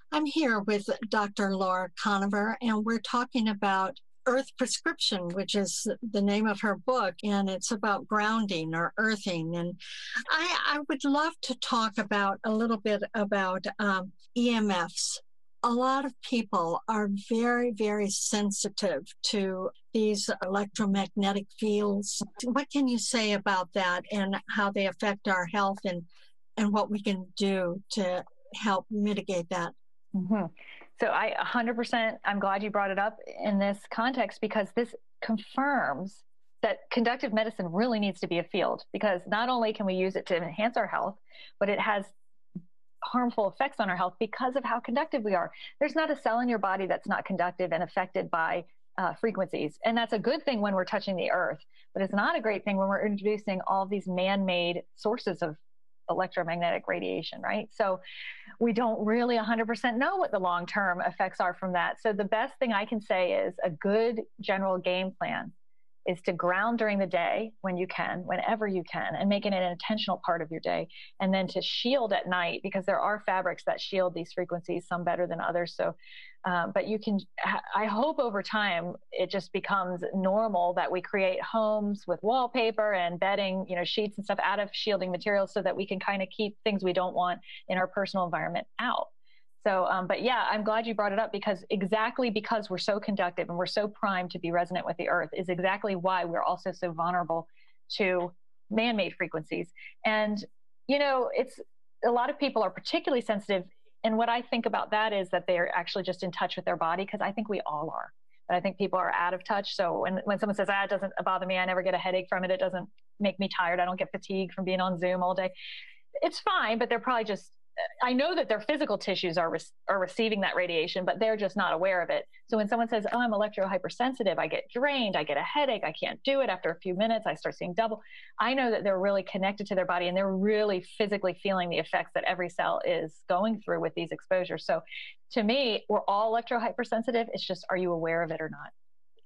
I'm here with Dr. Laura Conover, and we're talking about Earth Prescription, which is the name of her book, and it's about grounding or earthing. And I would love to talk about a little bit about EMFs. A lot of people are very, very sensitive to these electromagnetic fields. What can you say about that and how they affect our health and what we can do to help mitigate that? hmm So I 100%, I'm glad you brought it up in this context because this confirms that conductive medicine really needs to be a field because not only can we use it to enhance our health, but it has harmful effects on our health because of how conductive we are. There's not a cell in your body that's not conductive and affected by frequencies. And that's a good thing when we're touching the earth, but it's not a great thing when we're introducing all these man-made sources of electromagnetic radiation, right? So we don't really 100% know what the long-term effects are from that. So the best thing I can say is a good general game plan is to ground during the day when you can, whenever you can, and make it an intentional part of your day. And then to shield at night, because there are fabrics that shield these frequencies, some better than others. So, but you can, I hope over time, it just becomes normal that we create homes with wallpaper and bedding, sheets and stuff out of shielding materials so that we can kind of keep things we don't want in our personal environment out. So, but yeah, I'm glad you brought it up because we're so conductive and we're so primed to be resonant with the earth is exactly why we're also so vulnerable to man-made frequencies. And, it's a lot of people are particularly sensitive. And what I think about that is that they're actually just in touch with their body because I think we all are. But I think people are out of touch. So when someone says, it doesn't bother me, I never get a headache from it. It doesn't make me tired. I don't get fatigued from being on Zoom all day. It's fine, but they're probably just, I know that their physical tissues are receiving that radiation, but they're just not aware of it. So when someone says, I'm electro-hypersensitive, I get drained, I get a headache, I can't do it. After a few minutes, I start seeing double. I know that they're really connected to their body and they're really physically feeling the effects that every cell is going through with these exposures. So to me, we're all electro-hypersensitive. It's just, are you aware of it or not?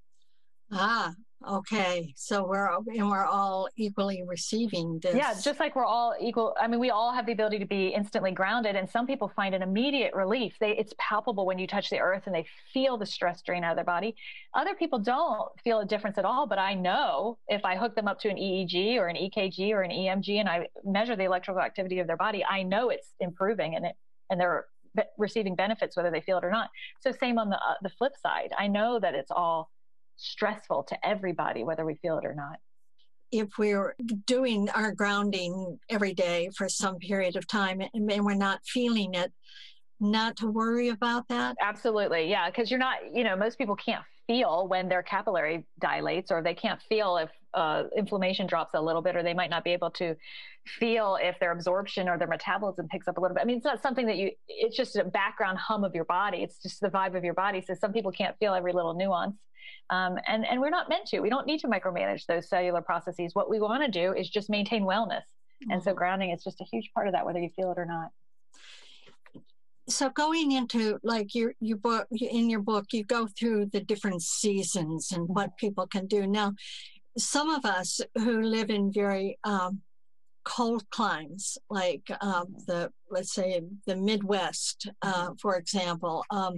Okay. So we're all equally receiving Yeah, this. just like we're all equal. I mean, we all have the ability to be instantly grounded, and some people find an immediate relief. It's palpable when you touch the earth and they feel the stress drain out of their body. Other people don't feel a difference at all, but I know if I hook them up to an EEG or an EKG or an EMG and I measure the electrical activity of their body, I know it's improving and they're receiving benefits whether they feel it or not. So same on the flip side. I know that it's all stressful to everybody, whether we feel it or not. If we're doing our grounding every day for some period of time and we're not feeling it, not to worry about that? Absolutely. Yeah. Because you're not, most people can't feel when their capillary dilates or they can't feel if inflammation drops a little bit, or they might not be able to feel if their absorption or their metabolism picks up a little bit. I mean, it's not something that it's just a background hum of your body. It's just the vibe of your body. So some people can't feel every little nuance. And we're not meant to. We don't need to micromanage those cellular processes. What we want to do is just maintain wellness. And so grounding is just a huge part of that, whether you feel it or not. So going into like your book, in your book, you go through the different seasons and what people can do. Now, some of us who live in very cold climes, like let's say the Midwest, for example,